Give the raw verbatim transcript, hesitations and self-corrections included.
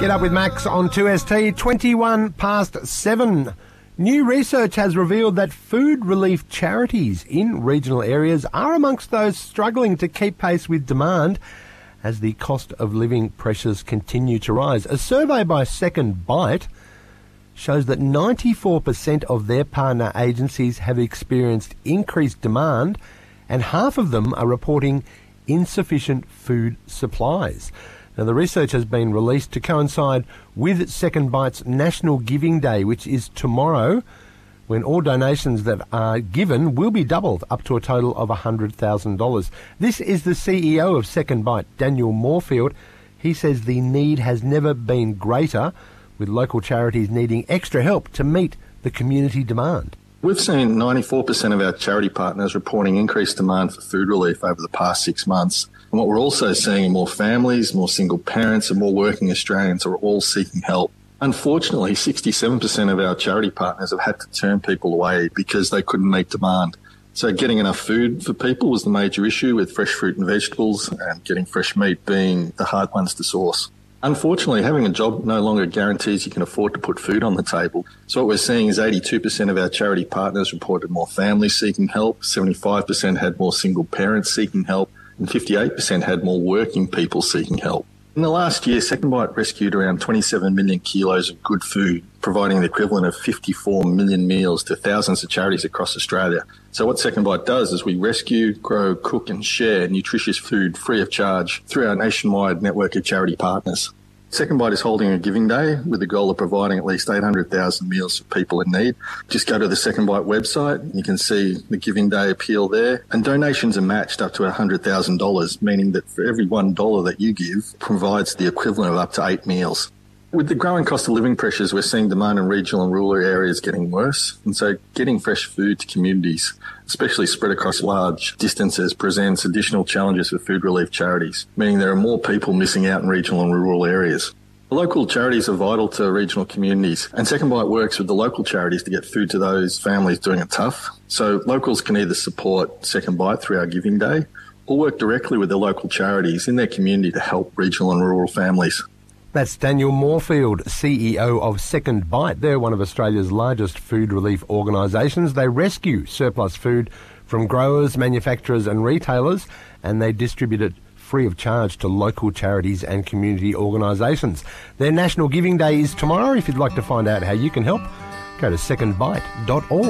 Get up with Max on two S T, twenty-one past seven. New research has revealed that food relief charities in regional areas are amongst those struggling to keep pace with demand as the cost of living pressures continue to rise. A survey by Second Bite shows that ninety-four percent of their partner agencies have experienced increased demand, and half of them are reporting insufficient food supplies. Now, the research has been released to coincide with Second Bite's National Giving Day, which is tomorrow, when all donations that are given will be doubled up to a total of one hundred thousand dollars. This is the C E O of Second Bite, Daniel Moorfield. He says the need has never been greater, with local charities needing extra help to meet the community demand. We've seen ninety-four percent of our charity partners reporting increased demand for food relief over the past six months. And what we're also seeing are more families, more single parents and more working Australians are all seeking help. Unfortunately, sixty-seven percent of our charity partners have had to turn people away because they couldn't meet demand. So getting enough food for people was the major issue, with fresh fruit and vegetables and getting fresh meat being the hard ones to source. Unfortunately, having a job no longer guarantees you can afford to put food on the table. So what we're seeing is eighty-two percent of our charity partners reported more families seeking help, seventy-five percent had more single parents seeking help, and fifty-eight percent had more working people seeking help. In the last year, Second Bite rescued around twenty-seven million kilos of good food, providing the equivalent of fifty-four million meals to thousands of charities across Australia. So what Second Bite does is we rescue, grow, cook and share nutritious food free of charge through our nationwide network of charity partners. Second Bite is holding a giving day with the goal of providing at least eight hundred thousand meals for people in need. Just go to the Second Bite website. You can see the giving day appeal there. And donations are matched up to one hundred thousand dollars, meaning that for every one dollar that you give provides the equivalent of up to eight meals. With the growing cost of living pressures, we're seeing demand in regional and rural areas getting worse. And so getting fresh food to communities, especially spread across large distances, presents additional challenges for food relief charities, meaning there are more people missing out in regional and rural areas. Local charities are vital to regional communities, and Second Bite works with the local charities to get food to those families doing it tough. So locals can either support Second Bite through our Giving Day or work directly with the local charities in their community to help regional and rural families. That's Daniel Moorfield, C E O of Second Bite. They're one of Australia's largest food relief organisations. They rescue surplus food from growers, manufacturers and retailers, and they distribute it free of charge to local charities and community organisations. Their National Giving Day is tomorrow. If you'd like to find out how you can help, go to second bite dot org.